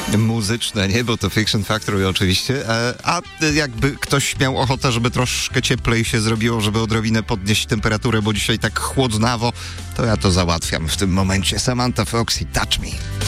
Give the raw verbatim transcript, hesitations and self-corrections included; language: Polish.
Muzyczne, nie? Bo to Fiction Factory oczywiście. A jakby ktoś miał ochotę, żeby troszkę cieplej się zrobiło, żeby odrobinę podnieść temperaturę, bo dzisiaj tak chłodnawo, to ja to załatwiam w tym momencie. Samantha Fox i Touch Me.